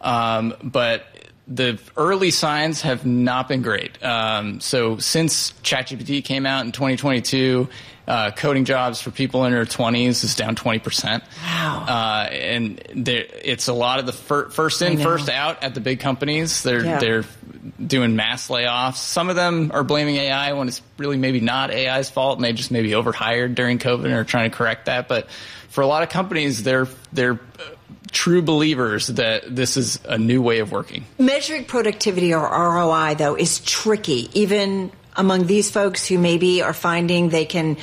but the early signs have not been great. So since ChatGPT came out in 2022, coding jobs for people in their 20s is down 20%. Wow. And it's a lot of the first in, first out at the big companies. They're doing mass layoffs. Some of them are blaming AI when it's really maybe not AI's fault, and they just maybe overhired during COVID and are trying to correct that. But for a lot of companies, they're true believers that this is a new way of working. Measuring productivity or ROI, though, is tricky, even among these folks who maybe are finding they can,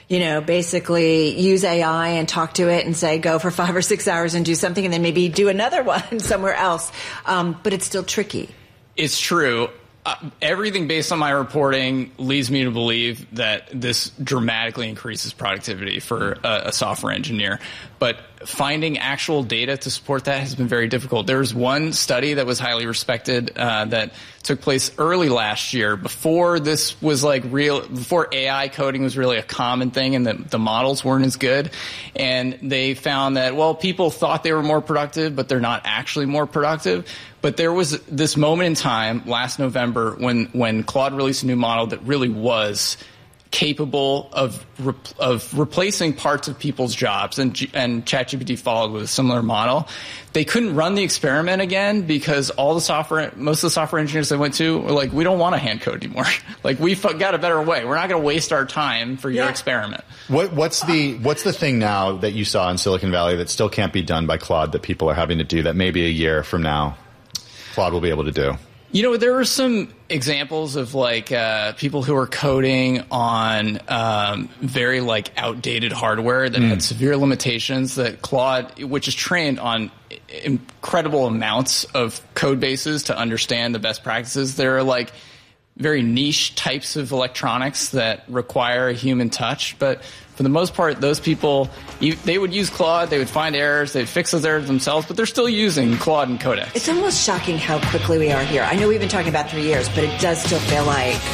basically use AI and talk to it and say, go for 5 or 6 hours and do something, and then maybe do another one somewhere else. But it's still tricky. It's true. Everything based on my reporting leads me to believe that this dramatically increases productivity for a software engineer. But finding actual data to support that has been very difficult. There was one study that was highly respected that took place early last year, before this was before AI coding was really a common thing and the models weren't as good. And they found that, people thought they were more productive, but they're not actually more productive. But there was this moment in time last November when Claude released a new model that really was capable of replacing parts of people's jobs, and ChatGPT followed with a similar model. They couldn't run the experiment again because most of the software engineers I went to were like, we don't want to hand code anymore. We've got a better way. We're not going to waste our time for your experiment. What's the thing now that you saw in Silicon Valley that still can't be done by Claude that people are having to do that maybe a year from now Claude will be able to do? There were some examples of people who were coding on very outdated hardware that had severe limitations that Claude, which is trained on incredible amounts of code bases to understand the best practices. There are very niche types of electronics that require a human touch, but for the most part, those people, they would use Claude, they would find errors, they'd fix those errors themselves, but they're still using Claude and Codex. It's almost shocking how quickly we are here. I know we've been talking about 3 years, but it does still feel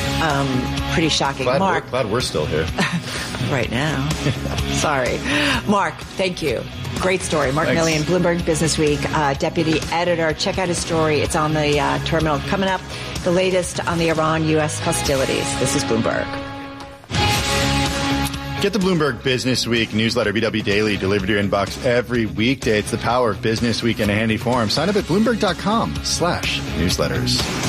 pretty shocking. Mark. Glad we're still here. Right now. Sorry. Mark, thank you. Great story. Mark Millian, Bloomberg Business Week, deputy editor. Check out his story. It's on the terminal. Coming up, the latest on the Iran-U.S. hostilities. This is Bloomberg. Get the Bloomberg Business Week newsletter, BW Daily, delivered to your inbox every weekday. It's the power of Business Week in a handy form. Sign up at Bloomberg.com/newsletters.